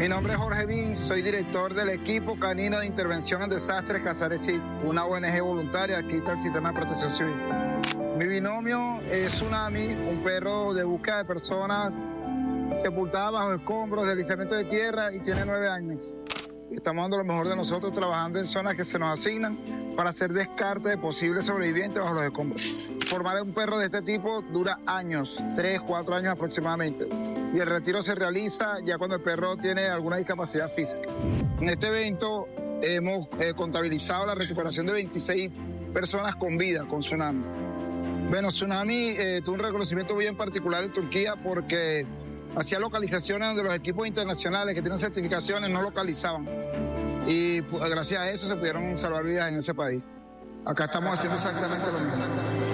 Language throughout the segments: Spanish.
Mi nombre es Jorge Bin, soy director del equipo canino de intervención en desastres Casares Cid, una ONG voluntaria aquí del Sistema de Protección Civil. Mi binomio es Tsunami, un perro de búsqueda de personas sepultadas bajo escombros, deslizamiento de tierra, y tiene 9 años. Estamos dando lo mejor de nosotros trabajando en zonas que se nos asignan para hacer descarte de posibles sobrevivientes bajo los escombros. Formar un perro de este tipo dura años, 3, 4 años aproximadamente. Y el retiro se realiza ya cuando el perro tiene alguna discapacidad física. En este evento hemos contabilizado la recuperación de 26 personas con vida con Tsunami. Bueno, Tsunami tuvo un reconocimiento bien particular en Turquía porque hacía localizaciones donde los equipos internacionales que tienen certificaciones no localizaban. Y pues, gracias a eso se pudieron salvar vidas en ese país. Acá estamos haciendo exactamente lo mismo.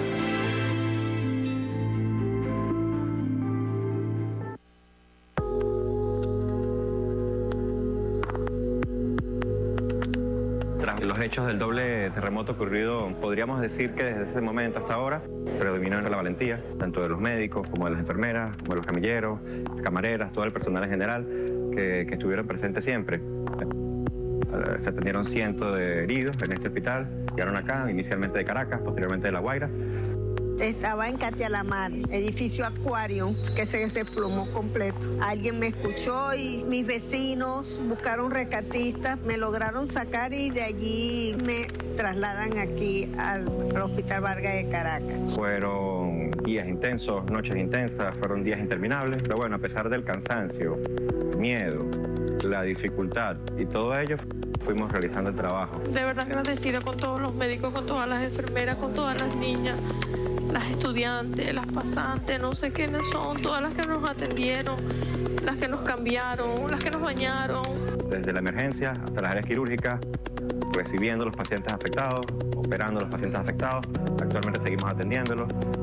Tras los hechos del doble terremoto ocurrido, podríamos decir que desde ese momento hasta ahora predominó la valentía, tanto de los médicos como de las enfermeras, como de los camilleros, camareras, todo el personal en general que estuvieron presentes siempre. Se atendieron cientos de heridos en este hospital, llegaron acá, inicialmente de Caracas, posteriormente de La Guaira. Estaba en Catialamar, edificio Acuario, que se desplomó completo. Alguien me escuchó y mis vecinos buscaron rescatistas, me lograron sacar y de allí me trasladan aquí al Hospital Vargas de Caracas. Fueron días intensos, noches intensas, fueron días interminables, pero bueno, a pesar del cansancio, miedo, la dificultad y todo ello, fuimos realizando el trabajo. De verdad agradecida con todos los médicos, con todas las enfermeras, con todas las niñas, las estudiantes, las pasantes, no sé quiénes son, todas las que nos atendieron, las que nos cambiaron, las que nos bañaron. Desde la emergencia hasta las áreas quirúrgicas, recibiendo a los pacientes afectados, operando a los pacientes afectados, actualmente seguimos atendiéndolos.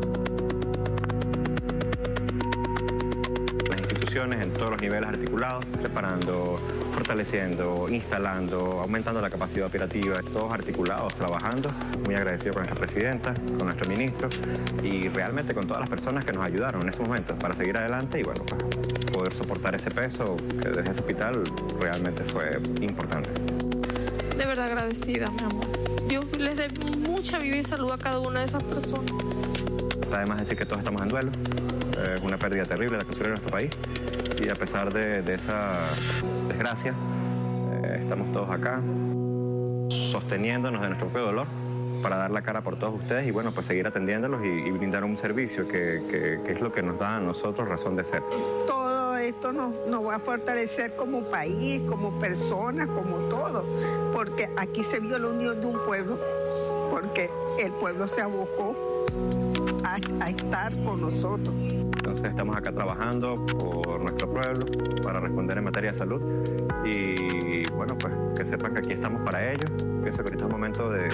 Las instituciones en todos los niveles articulados, preparando, fortaleciendo, instalando, aumentando la capacidad operativa, todos articulados, trabajando. Muy agradecido con nuestra presidenta, con nuestro ministro y realmente con todas las personas que nos ayudaron en estos momentos para seguir adelante y bueno, pues, poder soportar ese peso que desde ese hospital realmente fue importante. De verdad agradecida, mi amor. Dios les dé mucha vida y salud a cada una de esas personas. Además decir que todos estamos en duelo. Es una pérdida terrible la que sufrió nuestro país y a pesar de esa desgracia, estamos todos acá sosteniéndonos de nuestro propio dolor para dar la cara por todos ustedes y bueno, pues seguir atendiéndolos y brindar un servicio que es lo que nos da a nosotros razón de ser. Todo esto nos va a fortalecer como país, como personas, como todo, porque aquí se vio la unión de un pueblo, porque el pueblo se abocó a estar con nosotros. Entonces estamos acá trabajando por nuestro pueblo para responder en materia de salud y bueno, pues que sepan que aquí estamos para ellos. Pienso que ahorita es un momento de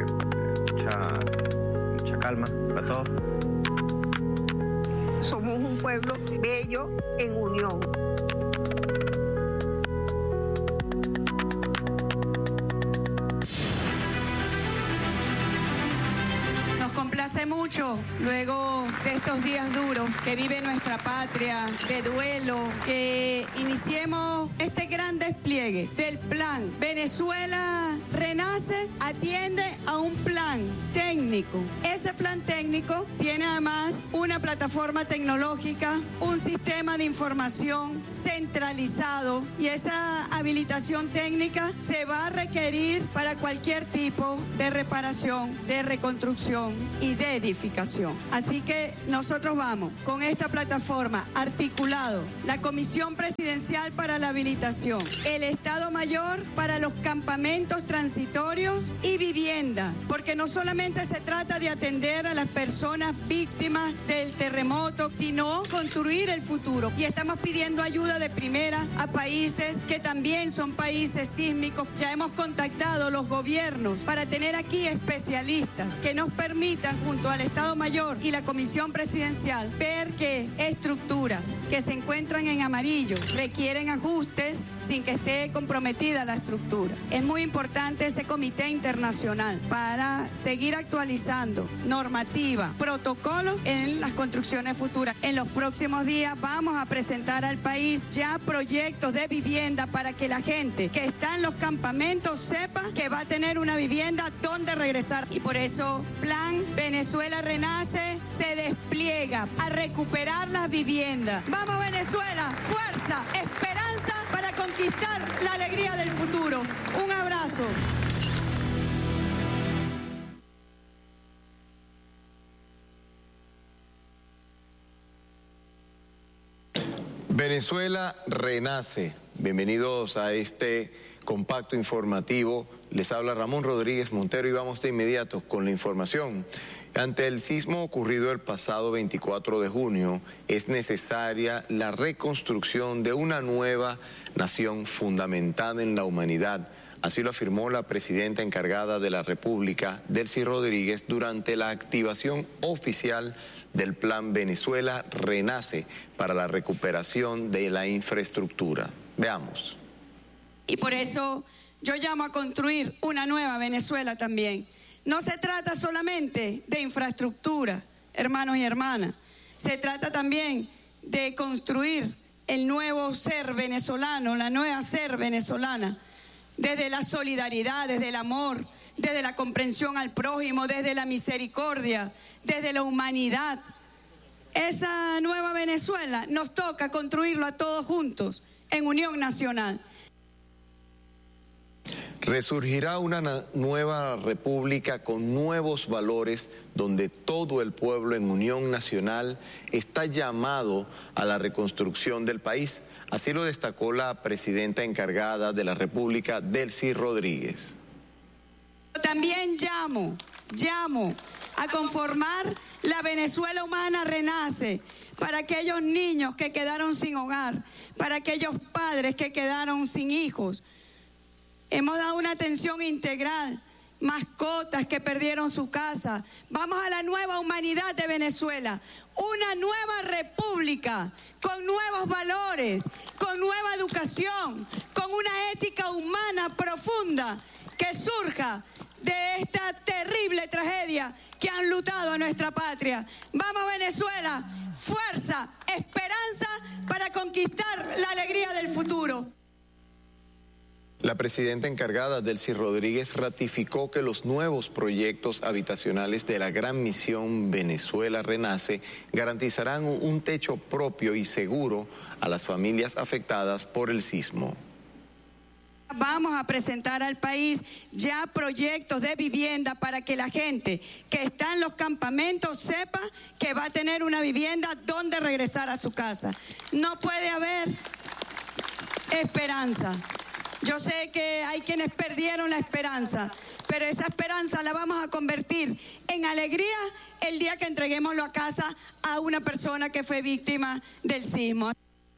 mucha calma para todos. Somos un pueblo bello en unión. Hace mucho, luego de estos días duros que vive nuestra patria, de duelo, que iniciemos este gran despliegue del plan Venezuela Renace, atiende a un plan técnico. Ese plan técnico tiene además una plataforma tecnológica, un sistema de información centralizado y esa habilitación técnica se va a requerir para cualquier tipo de reparación, de reconstrucción y de edificación. Así que nosotros vamos con esta plataforma articulado, la Comisión Presidencial para la Habilitación, el Estado Mayor para los campamentos transitorios y vivienda, porque no solamente se trata de atender a las personas víctimas del terremoto, sino construir el futuro. Y estamos pidiendo ayuda de primera a países que también son países sísmicos. Ya hemos contactado los gobiernos para tener aquí especialistas que nos permitan, junto al Estado Mayor y la Comisión Presidencial, ver que estructuras que se encuentran en amarillo requieren ajustes sin que esté comprometida la estructura. Es muy importante ese comité internacional para seguir actualizando normativa, protocolos en las construcciones futuras. En los próximos días vamos a presentar al país ya proyectos de vivienda para que la gente que está en los campamentos sepa que va a tener una vivienda donde regresar. Y por eso Plan Venezuela Renace se despliega a recuperar las viviendas. Vamos Venezuela, fuerza, esperanza para conquistar la alegría del futuro. Un abrazo. Venezuela renace. Bienvenidos a este compacto informativo. Les habla Ramón Rodríguez Montero y vamos de inmediato con la información. Ante el sismo ocurrido el pasado 24 de junio, es necesaria la reconstrucción de una nueva nación fundamentada en la humanidad. Así lo afirmó la presidenta encargada de la República, Delcy Rodríguez, durante la activación oficial del Plan Venezuela Renace para la recuperación de la infraestructura. Veamos. Y por eso yo llamo a construir una nueva Venezuela también. No se trata solamente de infraestructura, hermanos y hermanas. Se trata también de construir el nuevo ser venezolano, la nueva ser venezolana, desde la solidaridad, desde el amor, desde la comprensión al prójimo, desde la misericordia, desde la humanidad. Esa nueva Venezuela nos toca construirlo a todos juntos, en unión nacional. Resurgirá una nueva república con nuevos valores donde todo el pueblo en unión nacional está llamado a la reconstrucción del país. Así lo destacó la presidenta encargada de la República, Delcy Rodríguez. También llamo a conformar la Venezuela humana renace para aquellos niños que quedaron sin hogar, para aquellos padres que quedaron sin hijos. Hemos dado una atención integral, mascotas que perdieron su casa. Vamos a la nueva humanidad de Venezuela, una nueva república con nuevos valores, con nueva educación, con una ética humana profunda que surja de esta terrible tragedia que han lutado a nuestra patria. Vamos Venezuela, fuerza, esperanza para conquistar la alegría del futuro. La presidenta encargada, Delcy Rodríguez, ratificó que los nuevos proyectos habitacionales de la Gran Misión Venezuela Renace garantizarán un techo propio y seguro a las familias afectadas por el sismo. Vamos a presentar al país ya proyectos de vivienda para que la gente que está en los campamentos sepa que va a tener una vivienda donde regresar a su casa. No puede haber esperanza. Yo sé que hay quienes perdieron la esperanza, pero esa esperanza la vamos a convertir en alegría el día que entreguemos la casa a una persona que fue víctima del sismo.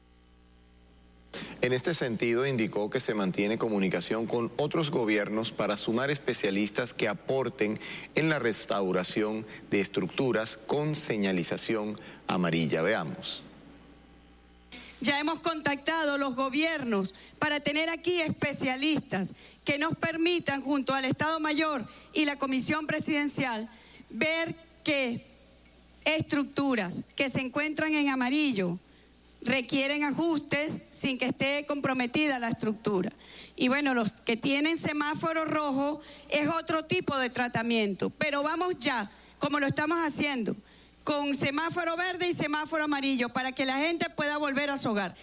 En este sentido, indicó que se mantiene comunicación con otros gobiernos para sumar especialistas que aporten en la restauración de estructuras con señalización amarilla. Veamos. Ya hemos contactado los gobiernos para tener aquí especialistas que nos permitan, junto al Estado Mayor y la Comisión Presidencial, ver qué estructuras que se encuentran en amarillo requieren ajustes sin que esté comprometida la estructura. Y bueno, los que tienen semáforo rojo es otro tipo de tratamiento, pero vamos ya, como lo estamos haciendo, con semáforo verde y semáforo amarillo, para que la gente pueda volver a su hogar.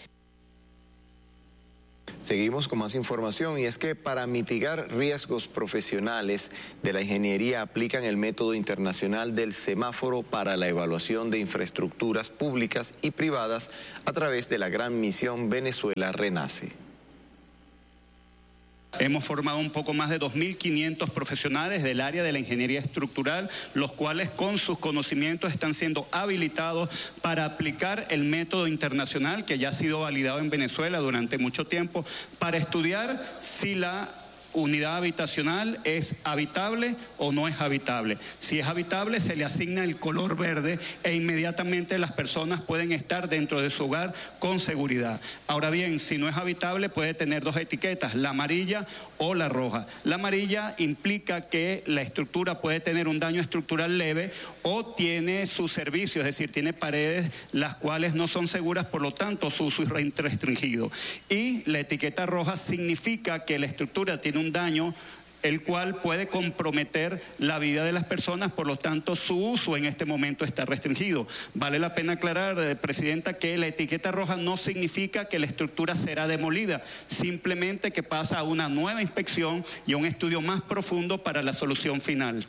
Seguimos con más información y es que para mitigar riesgos profesionales de la ingeniería aplican el método internacional del semáforo para la evaluación de infraestructuras públicas y privadas a través de la Gran Misión Venezuela Renace. Hemos formado un poco más de 2.500 profesionales del área de la ingeniería estructural, los cuales con sus conocimientos están siendo habilitados para aplicar el método internacional que ya ha sido validado en Venezuela durante mucho tiempo, para estudiar si la unidad habitacional es habitable o no es habitable. Si es habitable, se le asigna el color verde e inmediatamente las personas pueden estar dentro de su hogar con seguridad. Ahora bien, si no es habitable, puede tener dos etiquetas, la amarilla o la roja. La amarilla implica que la estructura puede tener un daño estructural leve o tiene su servicio, es decir, tiene paredes las cuales no son seguras, por lo tanto su uso es restringido. Y la etiqueta roja significa que la estructura tiene un daño el cual puede comprometer la vida de las personas, por lo tanto su uso en este momento está restringido. Vale la pena aclarar, Presidenta, que la etiqueta roja no significa que la estructura será demolida, simplemente que pasa a una nueva inspección y a un estudio más profundo para la solución final.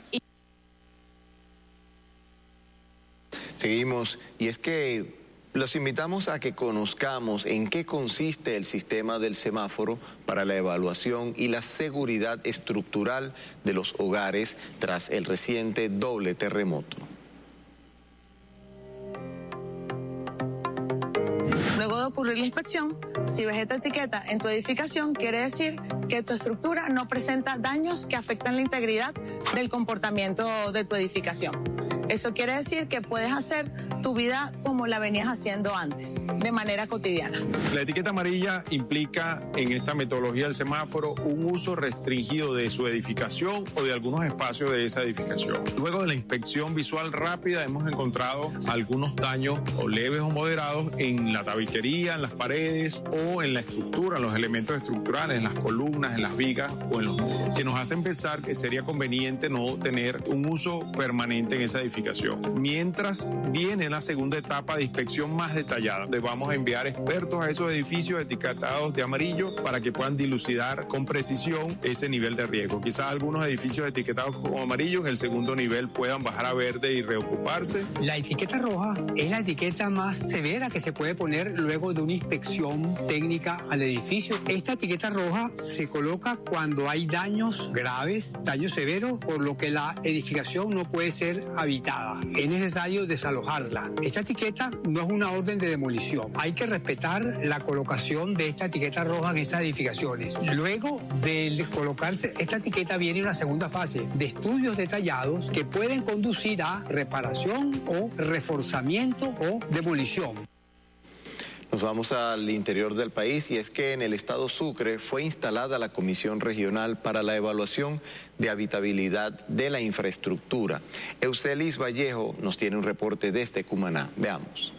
Seguimos, y es que los invitamos a que conozcamos en qué consiste el sistema del semáforo para la evaluación y la seguridad estructural de los hogares tras el reciente doble terremoto. Luego de ocurrir la inspección, si ves esta etiqueta en tu edificación, quiere decir que tu estructura no presenta daños que afectan la integridad del comportamiento de tu edificación. Eso quiere decir que puedes hacer tu vida como la venías haciendo antes, de manera cotidiana. La etiqueta amarilla implica en esta metodología del semáforo un uso restringido de su edificación o de algunos espacios de esa edificación. Luego de la inspección visual rápida hemos encontrado algunos daños o leves o moderados en la tabiquería, en las paredes o en la estructura, en los elementos estructurales, en las columnas, en las vigas o en los muros, que nos hacen pensar que sería conveniente no tener un uso permanente en esa edificación. Mientras viene la segunda etapa de inspección más detallada, donde vamos a enviar expertos a esos edificios etiquetados de amarillo para que puedan dilucidar con precisión ese nivel de riesgo. Quizás algunos edificios etiquetados como amarillo en el segundo nivel puedan bajar a verde y reocuparse. La etiqueta roja es la etiqueta más severa que se puede poner luego de una inspección técnica al edificio. Esta etiqueta roja se coloca cuando hay daños graves, daños severos, por lo que la edificación no puede ser habitada. Es necesario desalojarla. Esta etiqueta no es una orden de demolición. Hay que respetar la colocación de esta etiqueta roja en esas edificaciones. Luego de colocar esta etiqueta viene una segunda fase de estudios detallados que pueden conducir a reparación o reforzamiento o demolición. Nos vamos al interior del país y es que en el estado Sucre fue instalada la Comisión Regional para la Evaluación de Habitabilidad de la Infraestructura. Eucelis Vallejo nos tiene un reporte desde Cumaná. Veamos.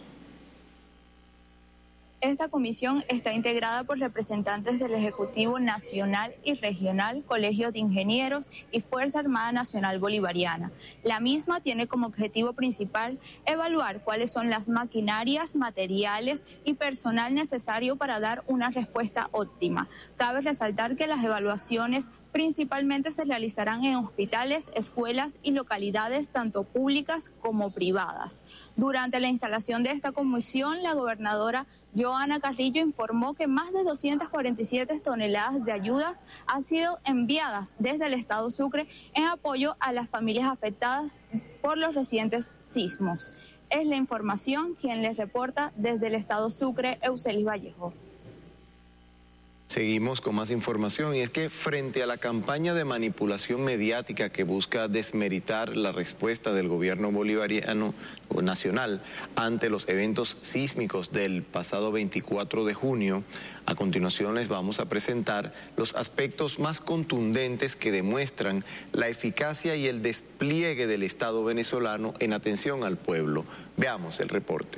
Esta comisión está integrada por representantes del Ejecutivo Nacional y Regional, Colegios de Ingenieros y Fuerza Armada Nacional Bolivariana. La misma tiene como objetivo principal evaluar cuáles son las maquinarias, materiales y personal necesario para dar una respuesta óptima. Cabe resaltar que las evaluaciones principalmente se realizarán en hospitales, escuelas y localidades tanto públicas como privadas. Durante la instalación de esta comisión, la gobernadora Johanna Carrillo informó que más de 247 toneladas de ayuda han sido enviadas desde el estado Sucre en apoyo a las familias afectadas por los recientes sismos. Es la información quien les reporta desde el estado Sucre, Eucelis Vallejo. Seguimos con más información y es que frente a la campaña de manipulación mediática que busca desmeritar la respuesta del gobierno bolivariano o nacional ante los eventos sísmicos del pasado 24 de junio, a continuación les vamos a presentar los aspectos más contundentes que demuestran la eficacia y el despliegue del Estado venezolano en atención al pueblo. Veamos el reporte.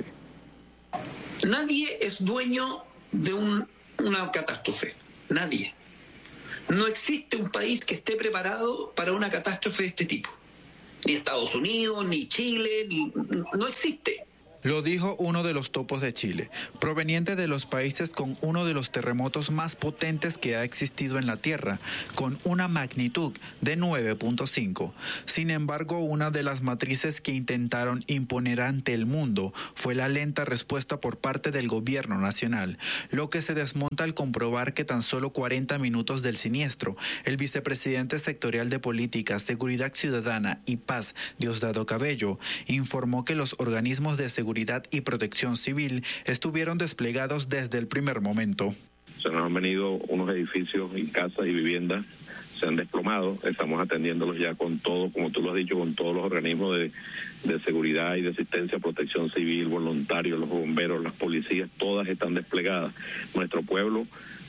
Nadie es dueño de una catástrofe, nadie. No existe un país que esté preparado para una catástrofe de este tipo. Ni Estados Unidos, ni Chile, no existe. Lo dijo uno de los topos de Chile, proveniente de los países con uno de los terremotos más potentes que ha existido en la Tierra, con una magnitud de 9.5. Sin embargo, una de las matrices que intentaron imponer ante el mundo fue la lenta respuesta por parte del gobierno nacional, lo que se desmonta al comprobar que tan solo 40 minutos del siniestro, el vicepresidente sectorial de Política, Seguridad Ciudadana y Paz, Diosdado Cabello, informó que los organismos de seguridad y protección civil estuvieron desplegados desde el primer momento. Se nos han venido unos edificios y casas y viviendas se han desplomado. Estamos atendiéndolos ya con todo, como tú lo has dicho, con todos los organismos de seguridad y de asistencia, protección civil, voluntarios, los bomberos, las policías, todas están desplegadas. Nuestro pueblo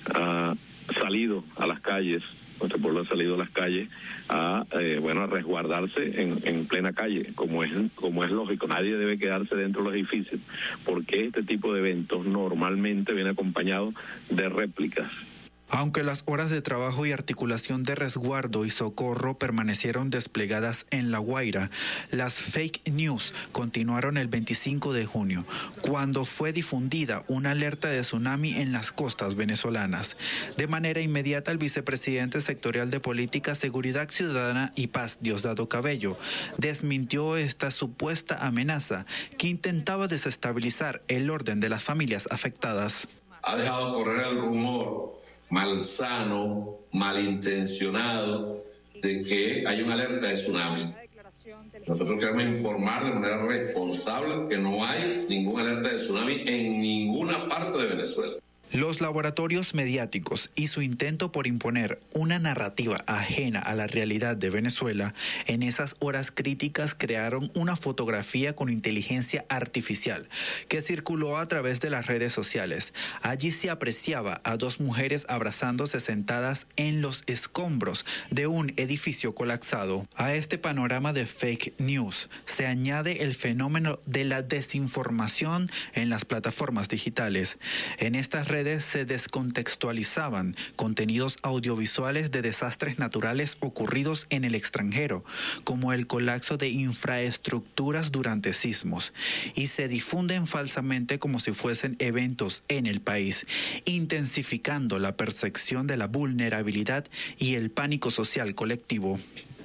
ha salido a las calles. Nuestro pueblo ha salido a las calles a resguardarse en plena calle, como es lógico. Nadie debe quedarse dentro de los edificios, porque este tipo de eventos normalmente viene acompañado de réplicas. Aunque las horas de trabajo y articulación de resguardo y socorro permanecieron desplegadas en La Guaira, las fake news continuaron el 25 de junio, cuando fue difundida una alerta de tsunami en las costas venezolanas. De manera inmediata, el vicepresidente sectorial de Política, Seguridad Ciudadana y Paz, Diosdado Cabello, desmintió esta supuesta amenaza que intentaba desestabilizar el orden de las familias afectadas. Ha dejado correr el rumor malsano, malintencionado, de que hay una alerta de tsunami. Nosotros queremos informar de manera responsable que no hay ninguna alerta de tsunami en ninguna parte de Venezuela. Los laboratorios mediáticos y su intento por imponer una narrativa ajena a la realidad de Venezuela en esas horas críticas crearon una fotografía con inteligencia artificial que circuló a través de las redes sociales. Allí se apreciaba a dos mujeres abrazándose sentadas en los escombros de un edificio colapsado. A este panorama de fake news se añade el fenómeno de la desinformación en las plataformas digitales. En estas redes se descontextualizaban contenidos audiovisuales de desastres naturales ocurridos en el extranjero, como el colapso de infraestructuras durante sismos, y se difunden falsamente como si fuesen eventos en el país, intensificando la percepción de la vulnerabilidad y el pánico social colectivo.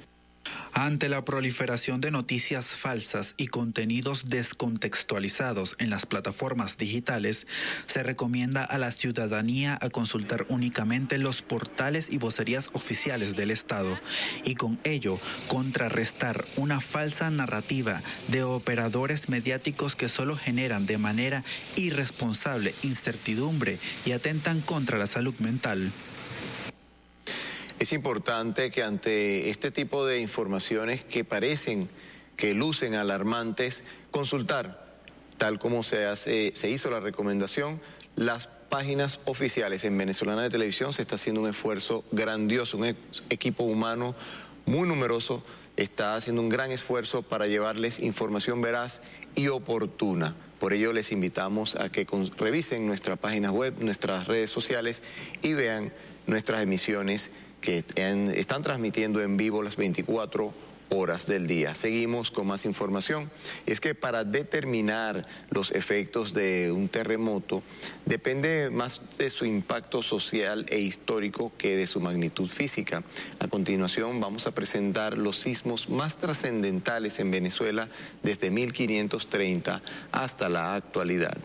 Ante la proliferación de noticias falsas y contenidos descontextualizados en las plataformas digitales, se recomienda a la ciudadanía a consultar únicamente los portales y vocerías oficiales del Estado y con ello contrarrestar una falsa narrativa de operadores mediáticos que solo generan de manera irresponsable incertidumbre y atentan contra la salud mental. Es importante que ante este tipo de informaciones que parecen, que lucen alarmantes, consultar, tal como se hizo la recomendación, las páginas oficiales. En Venezolana de Televisión se está haciendo un esfuerzo grandioso, un equipo humano muy numeroso está haciendo un gran esfuerzo para llevarles información veraz y oportuna. Por ello les invitamos a que revisen nuestra página web, nuestras redes sociales y vean nuestras emisiones que están transmitiendo en vivo las 24 horas del día. Seguimos con más información. Es que para determinar los efectos de un terremoto depende más de su impacto social e histórico que de su magnitud física. A continuación vamos a presentar los sismos más trascendentales en Venezuela desde 1530 hasta la actualidad.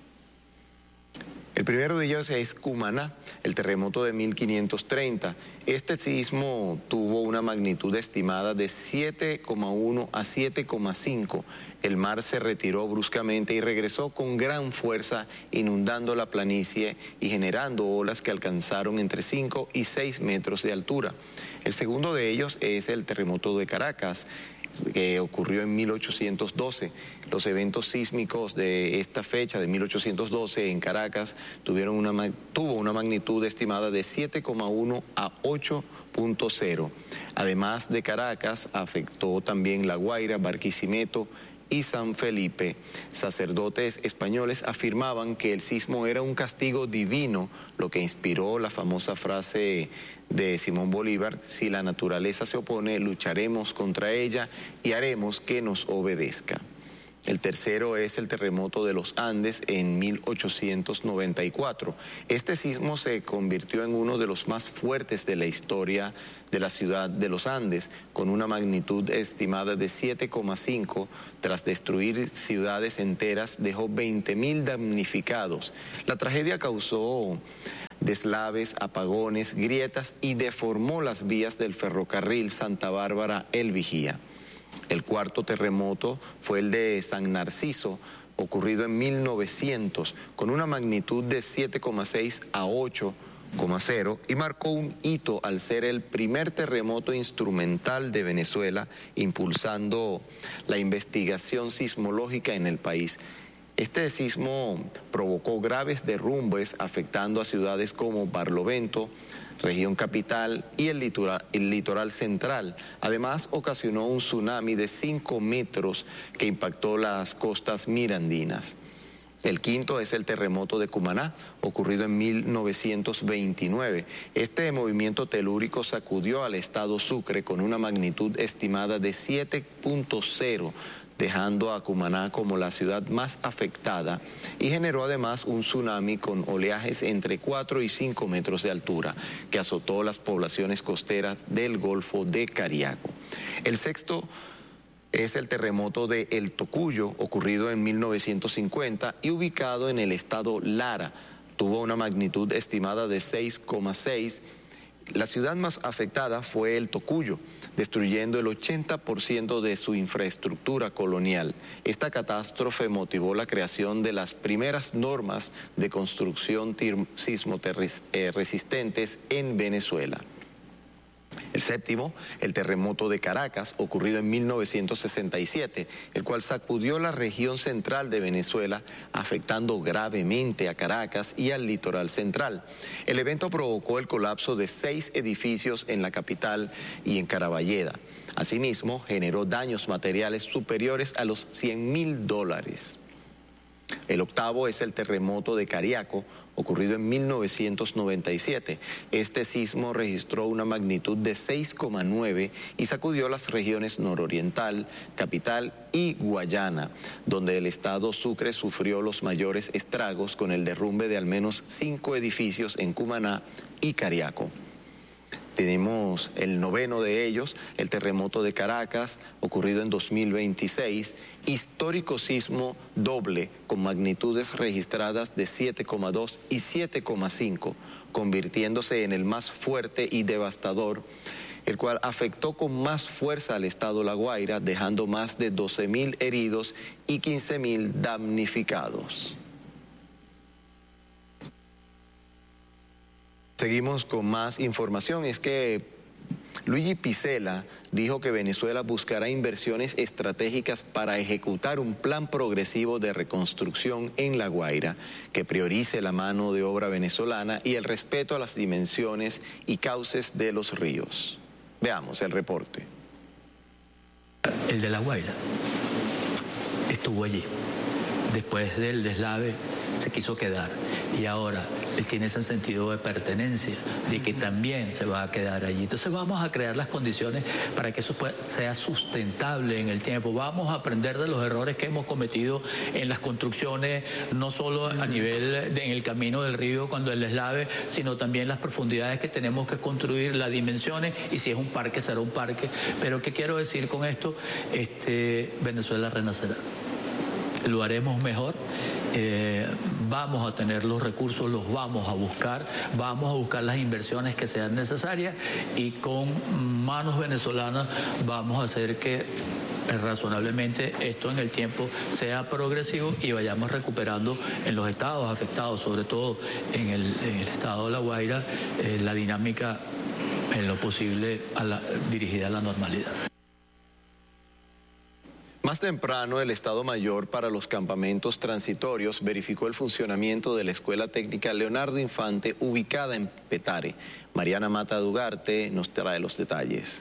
El primero de ellos es Cumaná, el terremoto de 1530. Este sismo tuvo una magnitud estimada de 7,1 a 7,5. El mar se retiró bruscamente y regresó con gran fuerza, inundando la planicie y generando olas que alcanzaron entre 5 y 6 metros de altura. El segundo de ellos es el terremoto de Caracas, que ocurrió en 1812. Los eventos sísmicos de esta fecha, de 1812, en Caracas, tuvo una magnitud estimada de 7,1 a 8,0. Además de Caracas, afectó también La Guaira, Barquisimeto y San Felipe. Sacerdotes españoles afirmaban que el sismo era un castigo divino, lo que inspiró la famosa frase de Simón Bolívar: si la naturaleza se opone, lucharemos contra ella y haremos que nos obedezca. El tercero es el terremoto de los Andes en 1894. Este sismo se convirtió en uno de los más fuertes de la historia de la ciudad de los Andes, con una magnitud estimada de 7,5. Tras destruir ciudades enteras, dejó 20.000 damnificados. La tragedia causó deslaves, apagones, grietas y deformó las vías del ferrocarril Santa Bárbara-El Vigía. El cuarto terremoto fue el de San Narciso, ocurrido en 1900, con una magnitud de 7,6 a 8, 4,0 y marcó un hito al ser el primer terremoto instrumental de Venezuela, impulsando la investigación sismológica en el país. Este sismo provocó graves derrumbes afectando a ciudades como Barlovento, región capital y el litoral central. Además, ocasionó un tsunami de 5 metros que impactó las costas mirandinas. El quinto es el terremoto de Cumaná, ocurrido en 1929. Este movimiento telúrico sacudió al estado Sucre con una magnitud estimada de 7,0, dejando a Cumaná como la ciudad más afectada, y generó además un tsunami con oleajes entre 4 y 5 metros de altura, que azotó las poblaciones costeras del Golfo de Cariaco. El sexto es el terremoto de El Tocuyo, ocurrido en 1950 y ubicado en el estado Lara. Tuvo una magnitud estimada de 6,6. La ciudad más afectada fue El Tocuyo, destruyendo el 80% de su infraestructura colonial. Esta catástrofe motivó la creación de las primeras normas de construcción sismo-resistentes en Venezuela. El séptimo, el terremoto de Caracas, ocurrido en 1967, el cual sacudió la región central de Venezuela, afectando gravemente a Caracas y al litoral central. El evento provocó el colapso de 6 edificios en la capital y en Caraballeda. Asimismo, generó daños materiales superiores a los $100.000. El octavo es el terremoto de Cariaco, ocurrido en 1997. Este sismo registró una magnitud de 6,9 y sacudió las regiones nororiental, capital y Guayana, donde el estado Sucre sufrió los mayores estragos con el derrumbe de al menos 5 edificios en Cumaná y Cariaco. Tenemos el noveno de ellos, el terremoto de Caracas, ocurrido en 2026, histórico sismo doble con magnitudes registradas de 7,2 y 7,5, convirtiéndose en el más fuerte y devastador, el cual afectó con más fuerza al estado La Guaira, dejando más de 12.000 heridos y 15.000 damnificados. Seguimos con más información. Es que Luigi Piccella dijo que Venezuela buscará inversiones estratégicas para ejecutar un plan progresivo de reconstrucción en La Guaira que priorice la mano de obra venezolana y el respeto a las dimensiones y cauces de los ríos. Veamos el reporte. El de La Guaira estuvo allí. Después del deslave se quiso quedar y ahora él tiene ese sentido de pertenencia, de que también se va a quedar allí. Entonces vamos a crear las condiciones para que eso sea sustentable en el tiempo. Vamos a aprender de los errores que hemos cometido en las construcciones, no solo a nivel en el camino del río cuando el deslave, sino también las profundidades que tenemos que construir, las dimensiones, y si es un parque será un parque. Pero ¿qué quiero decir con esto? Venezuela renacerá. Lo haremos mejor, vamos a tener los recursos, los vamos a buscar las inversiones que sean necesarias y con manos venezolanas vamos a hacer que razonablemente esto en el tiempo sea progresivo y vayamos recuperando en los estados afectados, sobre todo en el estado de La Guaira, la dinámica en lo posible dirigida a la normalidad. Más temprano, el Estado Mayor para los Campamentos Transitorios verificó el funcionamiento de la Escuela Técnica Leonardo Infante, ubicada en Petare. Mariana Mata Dugarte nos trae los detalles.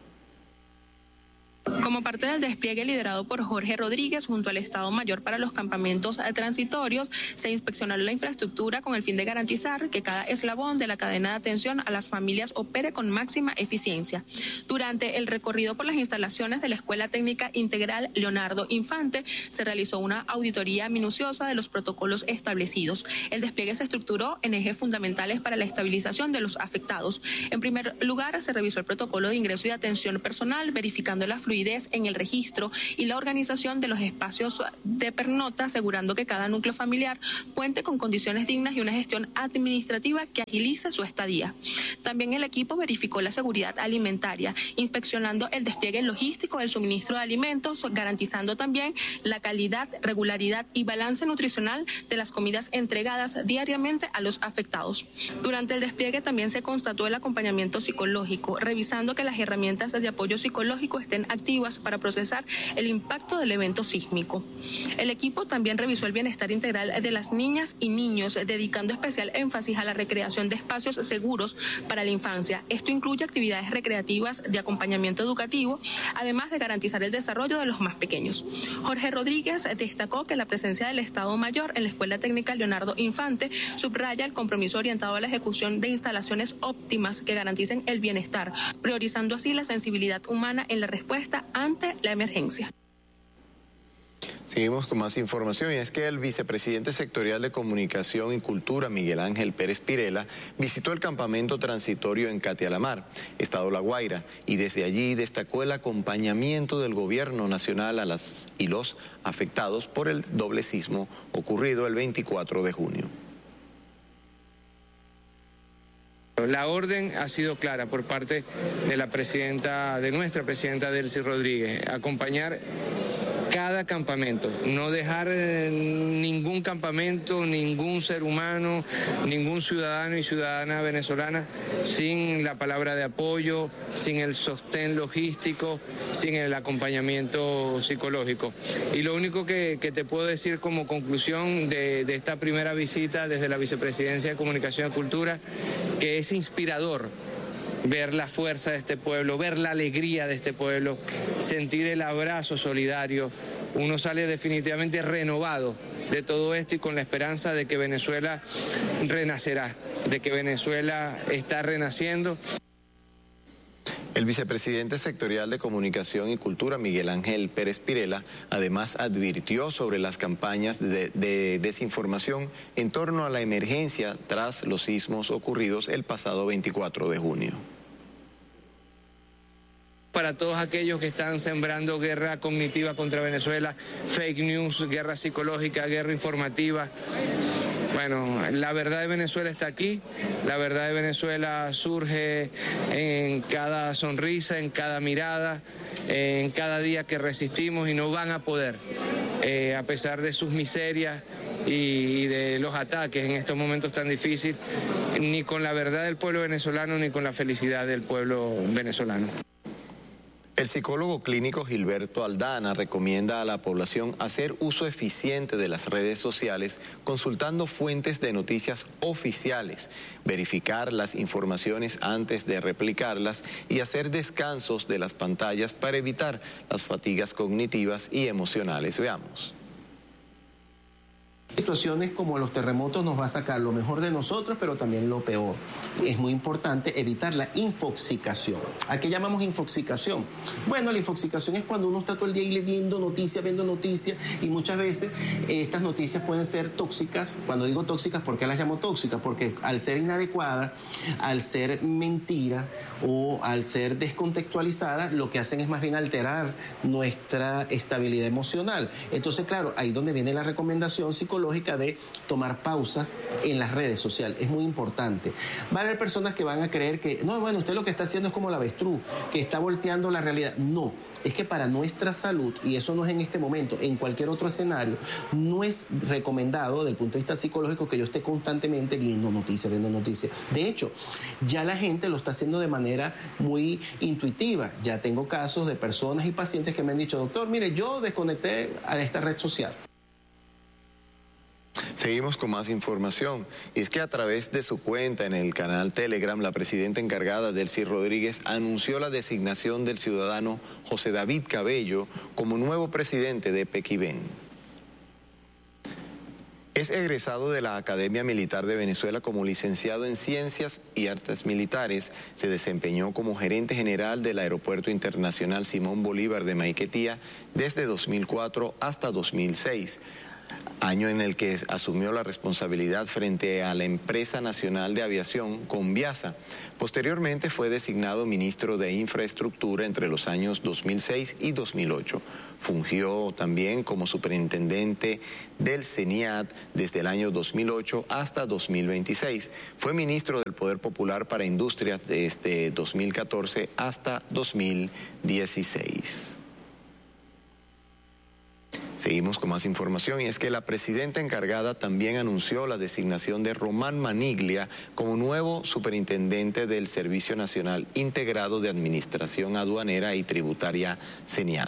Como parte del despliegue liderado por Jorge Rodríguez junto al Estado Mayor para los Campamentos Transitorios, se inspeccionó la infraestructura con el fin de garantizar que cada eslabón de la cadena de atención a las familias opere con máxima eficiencia. Durante el recorrido por las instalaciones de la Escuela Técnica Integral Leonardo Infante, se realizó una auditoría minuciosa de los protocolos establecidos. El despliegue se estructuró en ejes fundamentales para la estabilización de los afectados. En primer lugar, se revisó el protocolo de ingreso y de atención personal, verificando la fluidez fluidez en el registro y la organización de los espacios de pernocta, asegurando que cada núcleo familiar cuente con condiciones dignas y una gestión administrativa que agilice su estadía. También el equipo verificó la seguridad alimentaria, inspeccionando el despliegue logístico del suministro de alimentos, garantizando también la calidad, regularidad y balance nutricional de las comidas entregadas diariamente a los afectados. Durante el despliegue también se constató el acompañamiento psicológico, revisando que las herramientas de apoyo psicológico estén activas para procesar el impacto del evento sísmico. El equipo también revisó el bienestar integral de las niñas y niños, dedicando especial énfasis a la recreación de espacios seguros para la infancia. Esto incluye actividades recreativas de acompañamiento educativo, además de garantizar el desarrollo de los más pequeños. Jorge Rodríguez destacó que la presencia del Estado Mayor en la Escuela Técnica Leonardo Infante subraya el compromiso orientado a la ejecución de instalaciones óptimas que garanticen el bienestar, priorizando así la sensibilidad humana en la respuesta ante la emergencia. Seguimos con más información y es que el vicepresidente sectorial de Comunicación y Cultura, Miguel Ángel Pérez Pirela, visitó el campamento transitorio en Catialamar, Estado La Guaira, y desde allí destacó el acompañamiento del gobierno nacional a las y los afectados por el doble sismo ocurrido el 24 de junio. La orden ha sido clara por parte de nuestra presidenta Delcy Rodríguez, acompañar cada campamento, no dejar ningún campamento, ningún ser humano, ningún ciudadano y ciudadana venezolana sin la palabra de apoyo, sin el sostén logístico, sin el acompañamiento psicológico. Y lo único que te puedo decir como conclusión de esta primera visita desde la Vicepresidencia de Comunicación y Cultura, que es inspirador ver la fuerza de este pueblo, ver la alegría de este pueblo, sentir el abrazo solidario. Uno sale definitivamente renovado de todo esto y con la esperanza de que Venezuela renacerá, de que Venezuela está renaciendo. El vicepresidente sectorial de Comunicación y Cultura, Miguel Ángel Pérez Pirela, además advirtió sobre las campañas de desinformación en torno a la emergencia tras los sismos ocurridos el pasado 24 de junio. Para todos aquellos que están sembrando guerra cognitiva contra Venezuela, fake news, guerra psicológica, guerra informativa. Bueno, la verdad de Venezuela está aquí, la verdad de Venezuela surge en cada sonrisa, en cada mirada, en cada día que resistimos y no van a poder, a pesar de sus miserias y de los ataques en estos momentos tan difíciles, ni con la verdad del pueblo venezolano ni con la felicidad del pueblo venezolano. El psicólogo clínico Gilberto Aldana recomienda a la población hacer uso eficiente de las redes sociales consultando fuentes de noticias oficiales, verificar las informaciones antes de replicarlas y hacer descansos de las pantallas para evitar las fatigas cognitivas y emocionales. Veamos. Situaciones como los terremotos nos va a sacar lo mejor de nosotros, pero también lo peor. Es muy importante evitar la infoxicación. ¿A qué llamamos infoxicación? Bueno, la infoxicación es cuando uno está todo el día viendo noticias, y muchas veces estas noticias pueden ser tóxicas. Cuando digo tóxicas, ¿por qué las llamo tóxicas? Porque al ser inadecuada, al ser mentira o al ser descontextualizada, lo que hacen es más bien alterar nuestra estabilidad emocional. Entonces, claro, ahí donde viene la recomendación psicológica de tomar pausas en las redes sociales. Es muy importante. Va a haber personas que van a creer que, no, bueno, usted lo que está haciendo es como la avestruz, que está volteando la realidad. No, es que para nuestra salud, y eso no es en este momento, en cualquier otro escenario, no es recomendado desde el punto de vista psicológico que yo esté constantemente viendo noticias. De hecho, ya la gente lo está haciendo de manera muy intuitiva. Ya tengo casos de personas y pacientes que me han dicho, doctor, mire, yo desconecté a esta red social. Seguimos con más información. Y es que a través de su cuenta en el canal Telegram, la presidenta encargada, Delcy Rodríguez, anunció la designación del ciudadano José David Cabello como nuevo presidente de Pequibén. Es egresado de la Academia Militar de Venezuela como licenciado en Ciencias y Artes Militares. Se desempeñó como gerente general del Aeropuerto Internacional Simón Bolívar de Maiquetía desde 2004 hasta 2006. año en el que asumió la responsabilidad frente a la Empresa Nacional de Aviación, Conviasa. Posteriormente fue designado ministro de Infraestructura entre los años 2006 y 2008. Fungió también como superintendente del CENIAT desde el año 2008 hasta 2026. Fue ministro del Poder Popular para Industrias desde 2014 hasta 2016. Seguimos con más información y es que la presidenta encargada también anunció la designación de Román Maniglia como nuevo superintendente del Servicio Nacional Integrado de Administración Aduanera y Tributaria CENIAT.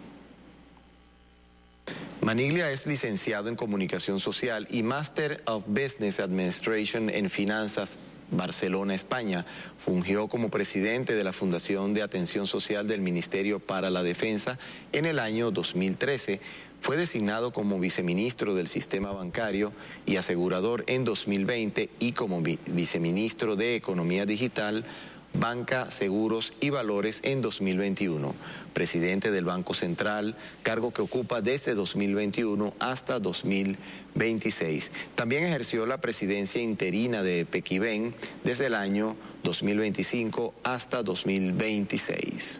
Maniglia es licenciado en Comunicación Social y Master of Business Administration en Finanzas, Barcelona, España. Fungió como presidente de la Fundación de Atención Social del Ministerio para la Defensa en el año 2013. Fue designado como viceministro del Sistema Bancario y Asegurador en 2020 y como viceministro de Economía Digital, Banca, Seguros y Valores en 2021. Presidente del Banco Central, cargo que ocupa desde 2021 hasta 2026. También ejerció la presidencia interina de Pequiven desde el año 2025 hasta 2026.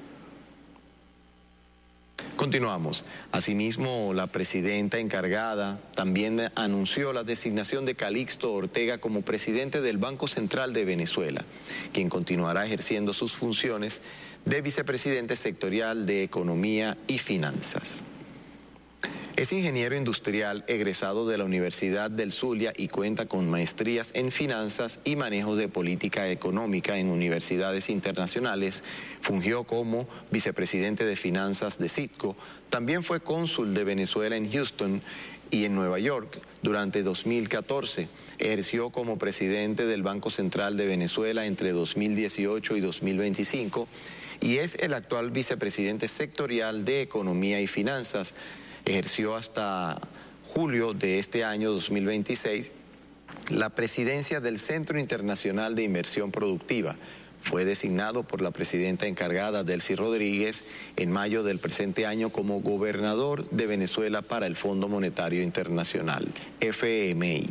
Continuamos. Asimismo, la presidenta encargada también anunció la designación de Calixto Ortega como presidente del Banco Central de Venezuela, quien continuará ejerciendo sus funciones de vicepresidente sectorial de Economía y Finanzas. Es ingeniero industrial egresado de la Universidad del Zulia y cuenta con maestrías en finanzas y manejo de política económica en universidades internacionales. Fungió como vicepresidente de finanzas de Citco. También fue cónsul de Venezuela en Houston y en Nueva York durante 2014. Ejerció como presidente del Banco Central de Venezuela entre 2018 y 2025 y es el actual vicepresidente sectorial de Economía y Finanzas. Ejerció hasta julio de este año 2026 la presidencia del Centro Internacional de Inversión Productiva. Fue designado por la presidenta encargada Delcy Rodríguez en mayo del presente año como gobernador de Venezuela para el Fondo Monetario Internacional, FMI.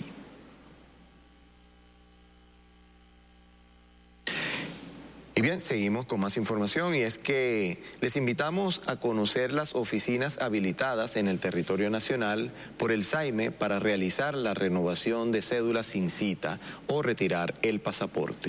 Y bien, seguimos con más información y es que les invitamos a conocer las oficinas habilitadas en el territorio nacional por el SAIME para realizar la renovación de cédulas sin cita o retirar el pasaporte.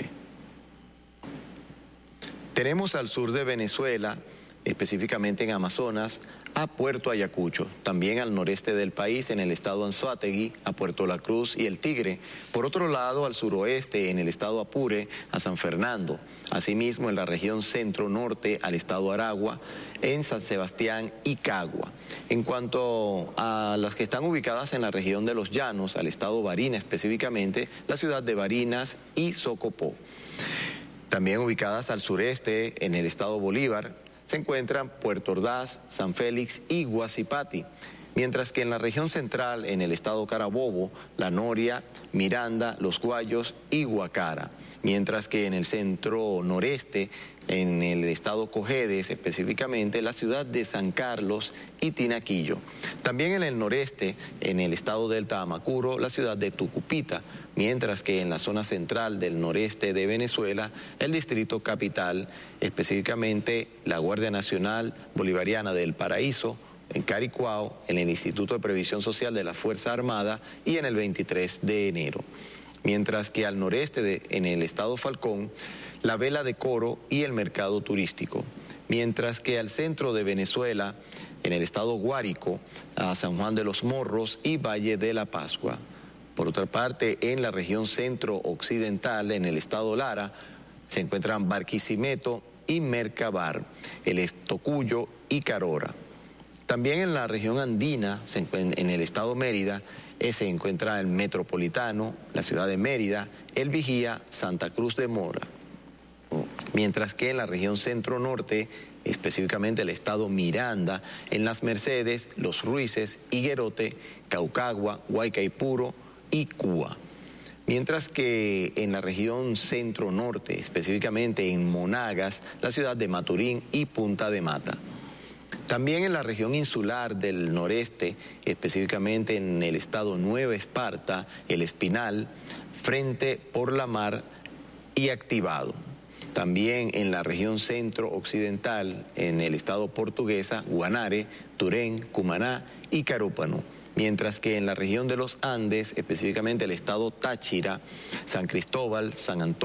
Tenemos al sur de Venezuela, específicamente en Amazonas, a Puerto Ayacucho, también al noreste del país, en el estado Anzoátegui, a Puerto La Cruz y El Tigre. Por otro lado, al suroeste, en el estado Apure, a San Fernando. Asimismo, en la región centro-norte, al estado Aragua, en San Sebastián y Cagua. En cuanto a las que están ubicadas en la región de Los Llanos, al estado Barinas específicamente, la ciudad de Barinas y Socopó. También ubicadas al sureste, en el estado Bolívar, se encuentran Puerto Ordaz, San Félix y Guasipati, mientras que en la región central, en el estado Carabobo, La Noria, Miranda, Los Guayos y Guacara, mientras que en el centro noreste, en el estado Cojedes, específicamente la ciudad de San Carlos y Tinaquillo. También en el noreste, en el estado Delta Amacuro, la ciudad de Tucupita, mientras que en la zona central del noreste de Venezuela, el distrito capital, específicamente la Guardia Nacional Bolivariana del Paraíso, en Caricuao, en el Instituto de Previsión Social de la Fuerza Armada y en el 23 de enero. Mientras que al noreste, en el estado Falcón, la Vela de Coro y el Mercado Turístico. Mientras que al centro de Venezuela, en el estado Guárico, a San Juan de los Morros y Valle de la Pascua. Por otra parte, en la región centro-occidental, en el estado Lara, se encuentran Barquisimeto y Mercabar, el Tocuyo y Carora. También en la región andina, en el estado Mérida, se encuentra el Metropolitano, la ciudad de Mérida, el Vigía, Santa Cruz de Mora. Mientras que en la región centro-norte, específicamente el estado Miranda, en Las Mercedes, Los Ruices, Higuerote, Caucagua, Guaycaipuro y Cuba. Mientras que en la región centro-norte, específicamente en Monagas, la ciudad de Maturín y Punta de Mata. También en la región insular del noreste, específicamente en el estado Nueva Esparta, El Espinal, Frente por la Mar y activado. También en la región centro-occidental, en el estado Portuguesa, Guanare, Turén, Cumaná y Carúpano. Mientras que en la región de los Andes, específicamente el estado Táchira, San Cristóbal, San Antonio,